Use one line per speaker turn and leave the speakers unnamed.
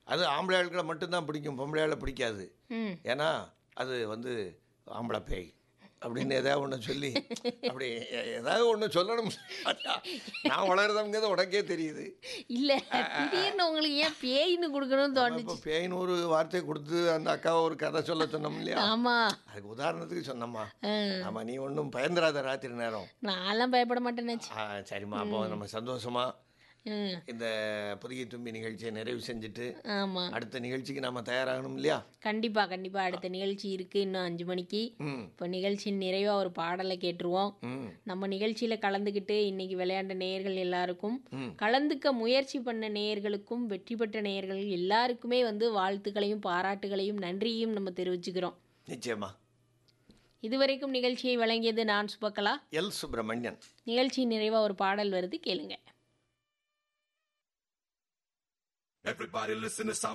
அது ஆம்பளை ஆட்களை மட்டும்தான் பிடிக்கும், பொம்பளை ஆளை பிடிக்காது.
ம்
ஏன்னா அது ஆம்பளை பேய் அப்படின்னு ஏதாவது ஒன்று சொல்லி அப்படி ஏதாவது ஒன்று சொல்லணும். நான் வளர்றவங்கிறது உனக்கே தெரியுது.
இல்லை, திடீர்னு உங்களுக்கு ஏன் பேயின்னு கொடுக்கணும்னு
இப்போ
தோணுச்சு?
பேயின்னு ஒரு வார்த்தையை கொடுத்து அந்த அக்காவை ஒரு கதை சொல்ல சொன்னோம் இல்லையா?
ஆமாம்.
அதுக்கு உதாரணத்துக்கு சொன்னம்மா. ஆமாம், நீ ஒன்றும் பயந்துராத ராத்திரி நேரம்.
நான்லாம் பயப்பட மாட்டேன்னாச்சு.
சரிம்மா, அப்போ நம்ம சந்தோஷமா
ம்
இந்த புதிய தும்பி நிகழ்ச்சியை நிறைவு செஞ்சுட்டு
ஆமாம்,
அடுத்த நிகழ்ச்சிக்கு நம்ம தயாராகணும் இல்லையா?
கண்டிப்பாக கண்டிப்பாக. அடுத்த நிகழ்ச்சி இருக்குது இன்னும் 5 மணிக்கு.
ம்
இப்போ நிகழ்ச்சியின் நிறைவாக ஒரு பாடலை கேட்டுருவோம்.
ம்
நம்ம நிகழ்ச்சியில் கலந்துக்கிட்டு இன்னைக்கு விளையாண்ட நேயர்கள் எல்லாருக்கும்,
ம்
கலந்துக்க முயற்சி பண்ண நேயர்களுக்கும், வெற்றி பெற்ற நேயர்கள் எல்லாருக்குமே வாழ்த்துக்களையும் பாராட்டுகளையும் நன்றியையும் நம்ம தெரிவிச்சுக்கிறோம்.
நிச்சயமா.
இதுவரைக்கும் நிகழ்ச்சியை வழங்கியது நான் சுபகலா.
எல். சுப்பிரமணியன்.
நிகழ்ச்சியின் நிறைவாக ஒரு பாடல் வருது, கேளுங்க.
Everybody listen to some